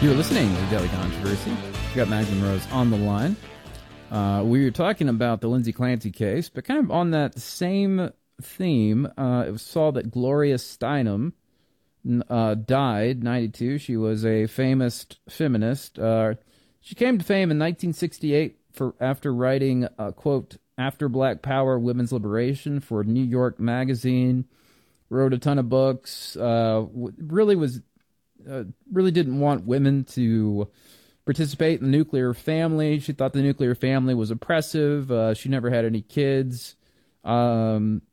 You're listening to Daily Controversy. We got Magnum Rose on the line. We were talking about the Lindsay Clancy case, but kind of on that same theme, it was saw that Gloria Steinem died, 92. She was a famous feminist. She came to fame in 1968 after writing, quote, After Black Power, Women's Liberation for New York Magazine. Wrote a ton of books, really didn't want women to participate in the nuclear family. She thought the nuclear family was oppressive. She never had any kids. Look,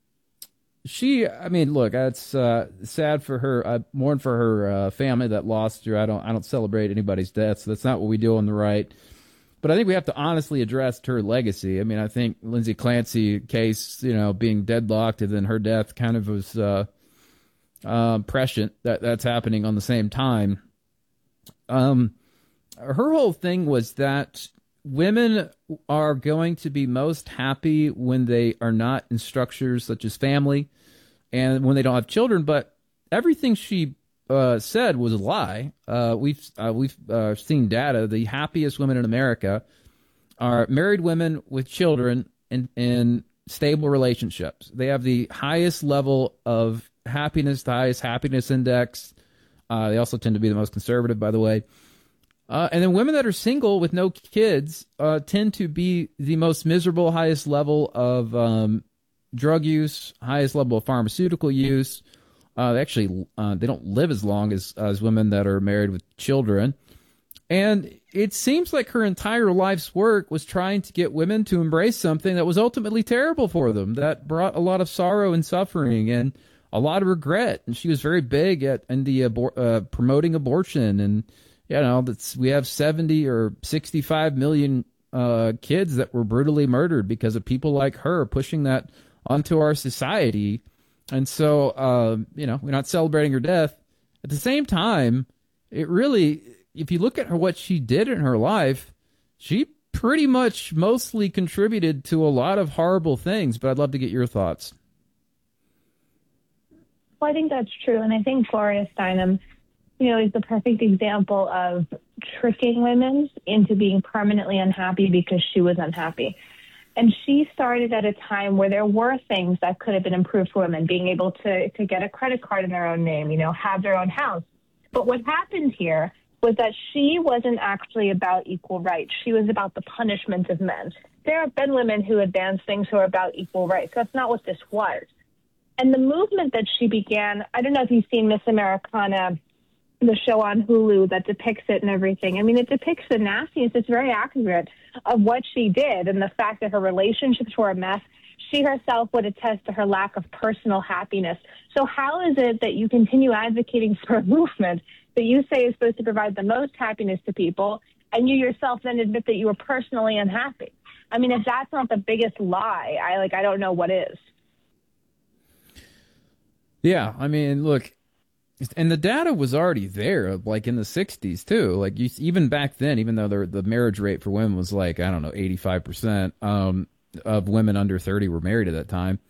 it's sad for her. I mourn for her family that lost her. I don't celebrate anybody's death, so that's not what we do on the right. But I think we have to honestly address her legacy. I mean, I think Lindsay Clancy case, being deadlocked and then her death kind of was prescient that's happening on the same time. Her whole thing was that women are going to be most happy when they are not in structures such as family and when they don't have children. But everything she said was a lie. We've seen data. The happiest women in America are married women with children in stable relationships. They have the highest level of happiness, the highest happiness index. They also tend to be the most conservative, by the way. And then women that are single with no kids tend to be the most miserable, highest level of drug use, highest level of pharmaceutical use. They don't live as long as women that are married with children. And it seems like her entire life's work was trying to get women to embrace something that was ultimately terrible for them, that brought a lot of sorrow and suffering and a lot of regret. And she was very big in the promoting abortion. And, we have 70 or 65 million kids that were brutally murdered because of people like her pushing that onto our society. And so, we're not celebrating her death. At the same time, if you look at what she did in her life, she pretty much mostly contributed to a lot of horrible things. But I'd love to get your thoughts. Well, I think that's true. And I think Gloria Steinem, is the perfect example of tricking women into being permanently unhappy because she was unhappy. And she started at a time where there were things that could have been improved for women, being able to get a credit card in their own name, have their own house. But what happened here was that she wasn't actually about equal rights. She was about the punishment of men. There have been women who advance things who are about equal rights. That's not what this was. And the movement that she began, I don't know if you've seen Miss Americana, the show on Hulu that depicts it and everything. I mean, it depicts the nastiness. It's very accurate of what she did and the fact that her relationships were a mess. She herself would attest to her lack of personal happiness. So how is it that you continue advocating for a movement that you say is supposed to provide the most happiness to people, and you yourself then admit that you were personally unhappy? I mean, if that's not the biggest lie, I don't know what is. Yeah, I mean, look, and the data was already there, like in the 60s, too. Like, even back then, even though the marriage rate for women was 85% of women under 30 were married at that time.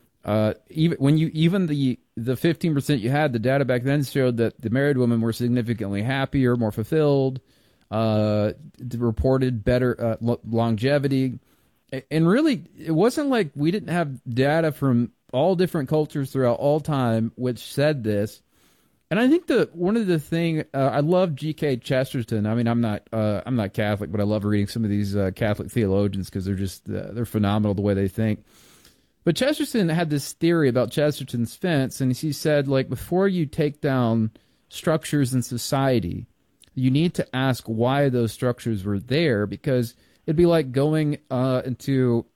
Even the 15% you had, the data back then showed that the married women were significantly happier, more fulfilled, reported better longevity. And really, it wasn't like we didn't have data from all different cultures throughout all time which said this. And I think one of the thing I love G.K. Chesterton. I mean, I'm not Catholic, but I love reading some of these Catholic theologians because they're just they're phenomenal the way they think. But Chesterton had this theory about Chesterton's fence, and he said, before you take down structures in society, you need to ask why those structures were there, because it'd be like going into